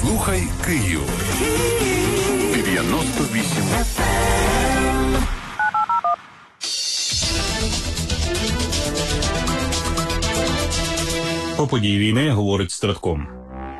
Слухай Київ. 98 FM. Про події війни говорить Стратком.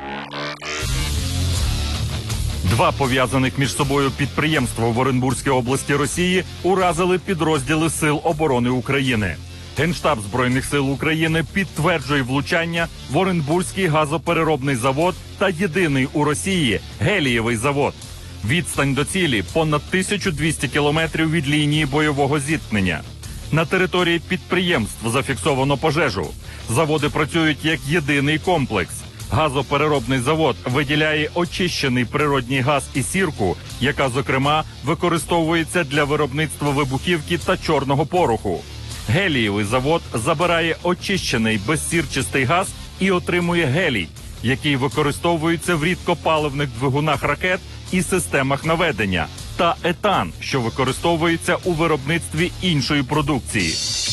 Два пов'язаних між собою підприємства в Оренбурзькій області Росії уразили підрозділи Сил оборони України. Генштаб Збройних сил України підтверджує влучання в Оренбурзький газопереробний завод та єдиний у Росії гелієвий завод. Відстань до цілі понад 1200 кілометрів від лінії бойового зіткнення. На території підприємств зафіксовано пожежу. Заводи працюють як єдиний комплекс. Газопереробний завод виділяє очищений природній газ і сірку, яка, зокрема, використовується для виробництва вибухівки та чорного пороху. Гелієвий завод забирає очищений безсірчистий газ і отримує гелій, який використовується в рідкопаливних двигунах ракет і системах наведення, та етан, що використовується у виробництві іншої продукції.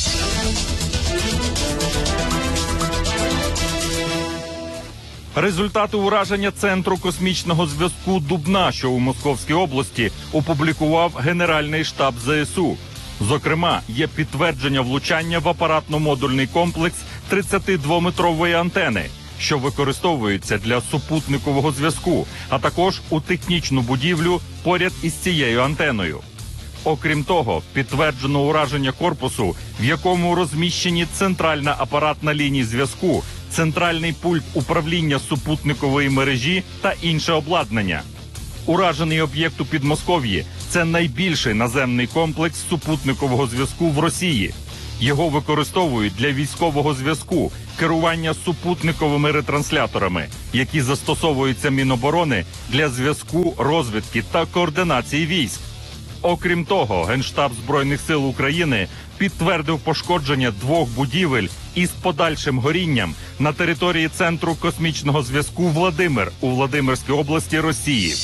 Результати ураження Центру космічного зв'язку Дубна, що у Московській області, опублікував Генеральний штаб ЗСУ. Зокрема, є підтвердження влучання в апаратно-модульний комплекс 32-метрової антени, що використовується для супутникового зв'язку, а також у технічну будівлю поряд із цією антеною. Окрім того, підтверджено ураження корпусу, в якому розміщені центральна апаратна лінія зв'язку, центральний пульт управління супутникової мережі та інше обладнання. Уражений об'єкт у Підмосков'ї – це найбільший наземний комплекс супутникового зв'язку в Росії. Його використовують для військового зв'язку, керування супутниковими ретрансляторами, які застосовуються Міноборони для зв'язку, розвідки та координації військ. Окрім того, Генштаб Збройних сил України підтвердив пошкодження двох будівель із подальшим горінням на території Центру космічного зв'язку «Владимир» у Владимирській області Росії.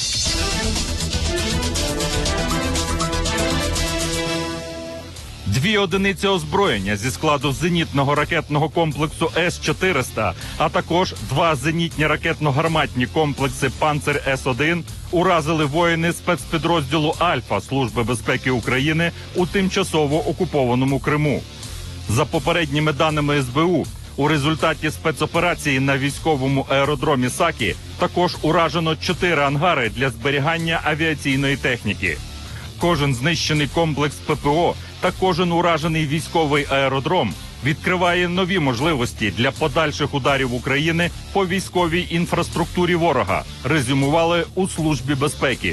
Дві одиниці озброєння зі складу зенітного ракетного комплексу С-400, а також два зенітні ракетно-гарматні комплекси «Панцир С-1» уразили воїни спецпідрозділу «Альфа» Служби безпеки України у тимчасово окупованому Криму. За попередніми даними СБУ, у результаті спецоперації на військовому аеродромі Сакі також уражено 4 ангари для зберігання авіаційної техніки. Кожен знищений комплекс ППО та кожен уражений військовий аеродром відкриває нові можливості для подальших ударів України по військовій інфраструктурі ворога, резюмували у Службі безпеки.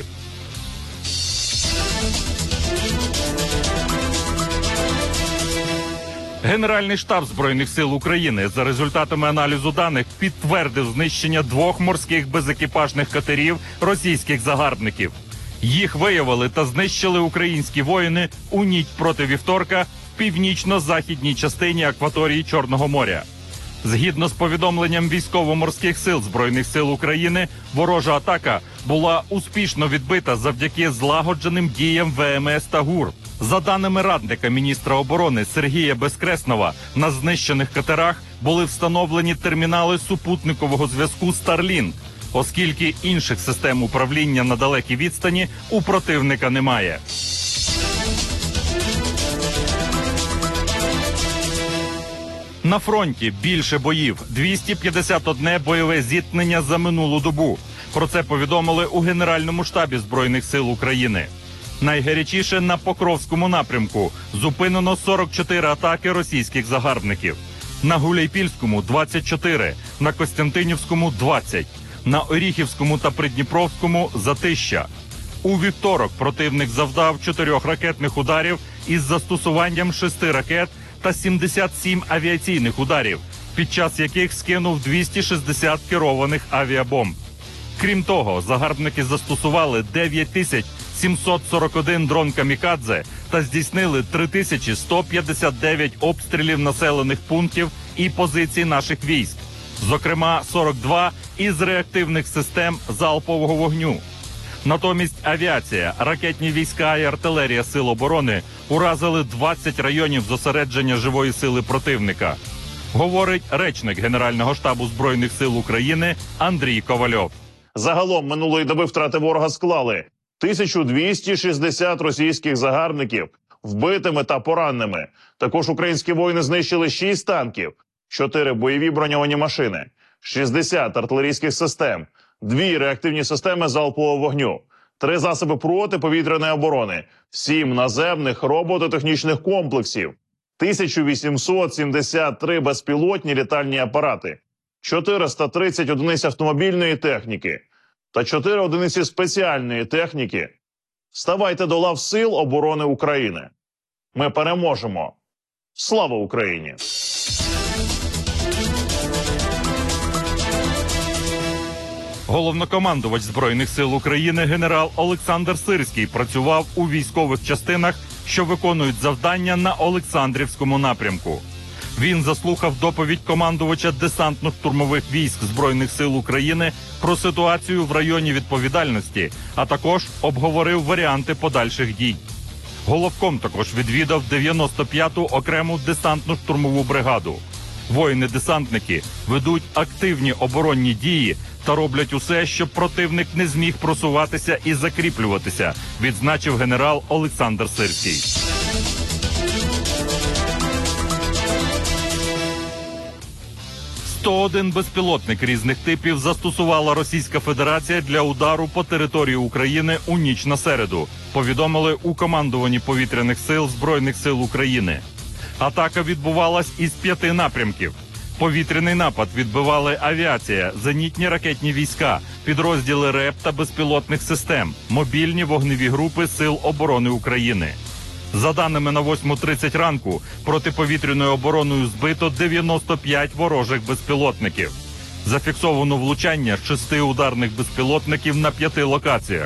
Генеральний штаб Збройних сил України за результатами аналізу даних підтвердив знищення 2 морських безекіпажних катерів російських загарбників. Їх виявили та знищили українські воїни у ніч проти вівторка в північно-західній частині акваторії Чорного моря. Згідно з повідомленням Військово-морських сил Збройних сил України, ворожа атака була успішно відбита завдяки злагодженим діям ВМС та ГУР. За даними радника міністра оборони Сергія Безкреснова, на знищених катерах були встановлені термінали супутникового зв'язку Starlink, оскільки інших систем управління на далекій відстані у противника немає. На фронті більше боїв. 251 бойове зіткнення за минулу добу. Про це повідомили у Генеральному штабі Збройних сил України. Найгарячіше на Покровському напрямку. Зупинено 44 атаки російських загарбників. На Гуляйпільському – 24, на Костянтинівському – 20. На Оріхівському та Придніпровському – затища. У вівторок противник завдав 4 ракетних ударів із застосуванням 6 ракет та 77 авіаційних ударів, під час яких скинув 260 керованих авіабомб. Крім того, загарбники застосували 9741 дрон «Камікадзе» та здійснили 3159 обстрілів населених пунктів і позицій наших військ. Зокрема, 42 із реактивних систем залпового вогню. Натомість авіація, ракетні війська і артилерія Сил оборони уразили 20 районів зосередження живої сили противника. Говорить речник Генерального штабу Збройних сил України Андрій Ковальов. Загалом минулої доби втрати ворога склали 1260 російських загарбників вбитими та пораненими. Також українські воїни знищили 6 танків, 4 бойові броньовані машини, 60 артилерійських систем, 2 реактивні системи залпового вогню, 3 засоби протиповітряної оборони, 7 наземних робототехнічних комплексів, 1873 безпілотні літальні апарати, 430 одиниць автомобільної техніки та 4 одиниці спеціальної техніки. Ставайте до лав Сил оборони України. Ми переможемо. Слава Україні! Головнокомандувач Збройних сил України генерал Олександр Сирський працював у військових частинах, що виконують завдання на Олександрівському напрямку. Він заслухав доповідь командувача десантно-штурмових військ Збройних сил України про ситуацію в районі відповідальності, а також обговорив варіанти подальших дій. Головком також відвідав 95-ту окрему десантно-штурмову бригаду. Воїни-десантники ведуть активні оборонні дії та роблять усе, щоб противник не зміг просуватися і закріплюватися, відзначив генерал Олександр Сирський. «101 безпілотник різних типів застосувала Російська Федерація для удару по території України у ніч на середу», повідомили у командуванні повітряних сил Збройних сил України. Атака відбувалась із 5 напрямків. Повітряний напад відбивали авіація, зенітні ракетні війська, підрозділи РЕП та безпілотних систем, мобільні вогневі групи Сил оборони України. За даними на 8:30 ранку, протиповітряною обороною збито 95 ворожих безпілотників. Зафіксовано влучання 6 ударних безпілотників на 5 локаціях.